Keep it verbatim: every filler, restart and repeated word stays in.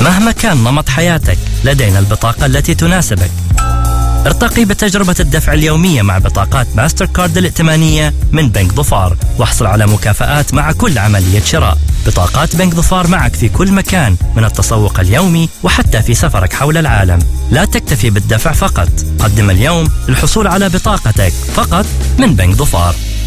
مهما كان نمط حياتك لدينا البطاقة التي تناسبك. ارتقي بتجربة الدفع اليومية مع بطاقات ماستر كارد الائتمانية من بنك ظفار، واحصل على مكافآت مع كل عملية شراء. بطاقات بنك ظفار معك في كل مكان، من التسوق اليومي وحتى في سفرك حول العالم. لا تكتفي بالدفع فقط، قدم اليوم للحصول على بطاقتك فقط من بنك ظفار.